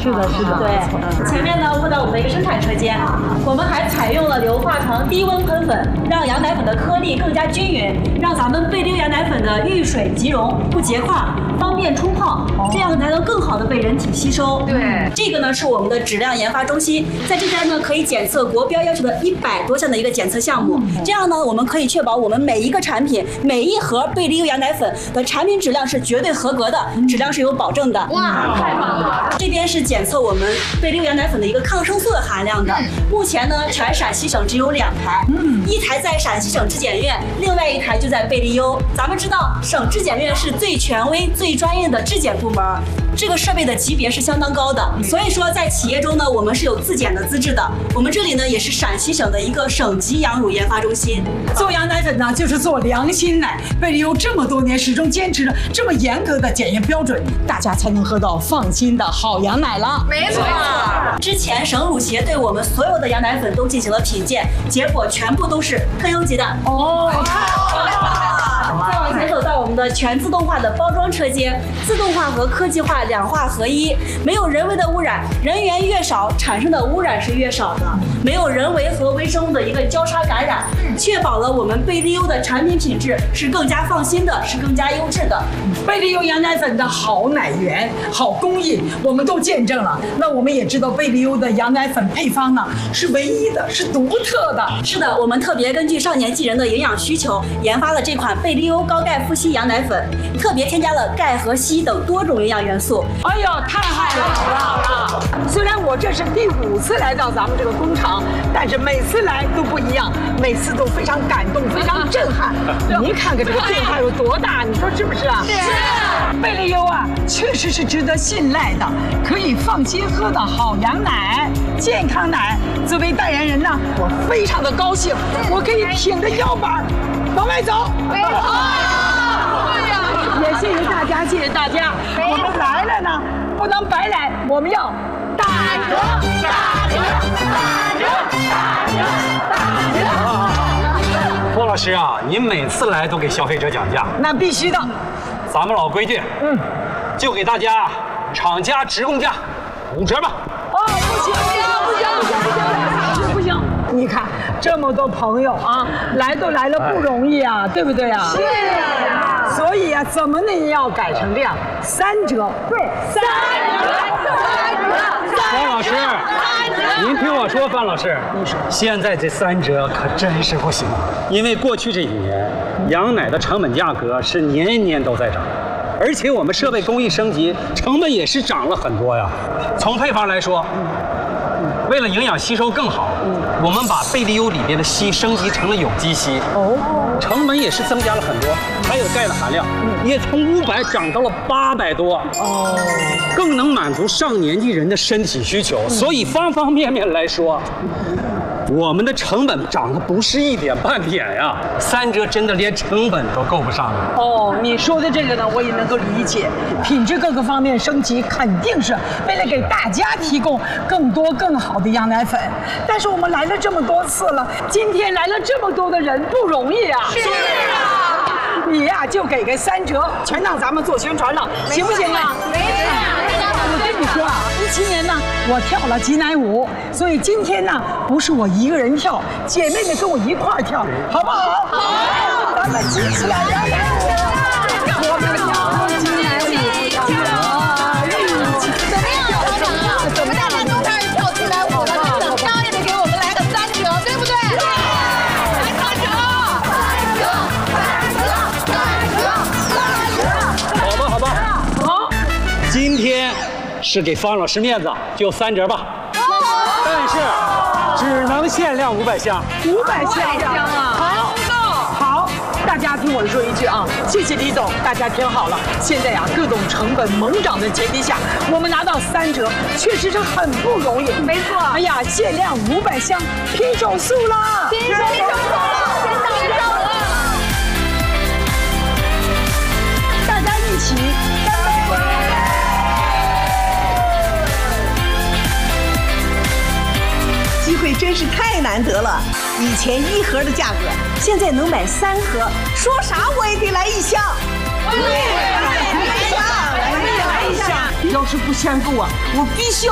是的，是的。 对，前面呢过到我们的一个生产车间，我们还采用了硫化床低温喷粉，让羊奶粉的颗粒更加均匀，让咱们贝利优羊奶粉的遇水即溶，不结块，方便冲泡，这样才能更好的被人体吸收。 对， 这个呢是我们的质量研发中心，在这边呢可以检测国标要求的100多项的一个检测项目，这样呢我们可以确保我们每一个产品、每一盒贝利优羊奶粉的产品质量是绝对合格的，质量是有保证的。 哇，太棒了！ 这边是检测我们贝利优羊奶粉的一个抗生素的含量的。目前呢，全陕西省只有2台，一台在陕西省质检院，另外1台就在贝利优。咱们知道，省质检院是最权威、最专业的质检部门，这个设备的级别是相当高的。所以说，在企业中呢，我们是有自检的资质的。我们这里呢，也是陕西省的一个省级羊乳研发中心。 做羊奶粉呢，就是做良心奶。贝利优这么多年始终坚持着这么严格的检验标准，大家才能喝到放心的好羊奶了。 没错。 之前省乳协对我们所有的羊奶粉都进行了品鉴，结果全部都是特优级的。再往前走到我们的全自动化的包装车间，自动化和科技化2化合一，没有人为的污染，人员越少，产生的污染是越少的，没有人为和微生物的一个交叉感染，确保了我们贝利优的产品品质是更加放心的，是更加优质的。 贝利优羊奶粉的好奶源、好工艺，我们都见证了。那我们也知道贝利优的羊奶粉配方呢是唯一的，是独特的。 是的，我们特别根据少年纪人的营养需求，研发了这款贝利优高钙富硒羊奶粉，特别添加了钙和硒等多种营养元素。 哎呦，太好了！虽然我这是第5次来到咱们这个工厂，但是每次来都不一样，每次都非常感动，非常震撼。您看看这个变化有多大，你说是不是啊？ 是。 贝利优啊，确实是值得信赖的，可以放心喝的好羊奶、健康奶。作为代言人呢，我非常的高兴，我可以挺着腰板往外走。也谢谢大家，谢谢大家。我们来了呢，不能白来，我们要打折，打折，打折，打折，打折。 郭老师啊，您每次来都给消费者讲价， 那必须的。 咱们老规矩，就给大家厂家直供价5折吧。 不行，不行！你看这么多朋友啊，来都来了不容易啊，对不对啊？是啊。所以啊，怎么呢也要改成这样，3折。对，3折。 范老师，您听我说，范老师，现在这3折可真是不行，因为过去这几年，羊奶的成本价格是年年都在涨。而且我们设备工艺升级，成本也是涨了很多呀。从配方来说，为了营养吸收更好，我们把贝利优里边的硒升级成了有机硒，成本也是增加了很多。还有钙的含量也从500涨到了800多，更能满足上年纪人的身体需求。所以方方面面来说，我们的成本涨得不是一点半点呀，3折真的连成本都够不上了。 你说的这个呢，我也能够理解，品质各个方面升级肯定是为了给大家提供更多更好的羊奶粉。但是我们来了这么多次了，今天来了这么多的人不容易啊。 是啊。 你呀就给个3折，全让咱们做宣传了，行不行啊？ 没错。 我跟你说啊，17年呢，我跳了挤奶舞，所以今天呢，不是我一个人跳，姐妹们跟我一块儿跳，好不好？好，咱们挤起来，摇奶舞，我们跳挤奶舞， 怎么样，老板啊？我们大家都开始跳挤奶舞了，那怎么也得给我们来个3折，对不对？来3折，3折， 好吧，好，今天是给方老师面子，就3折吧。但是只能限量500箱。 500箱啊！好，大家听我说一句啊，谢谢李总，大家听好了。现在呀，各种成本猛涨的前提下，我们拿到3折，确实是很不容易。 没错。 哎呀，限量500箱，拼手速啦！ 拼手速了！ 大家一起干杯！ 机会真是太难得了，以前1盒的价格，现在能买3盒，说啥我也得来1箱。对，来1箱。要是不限购啊，我必须要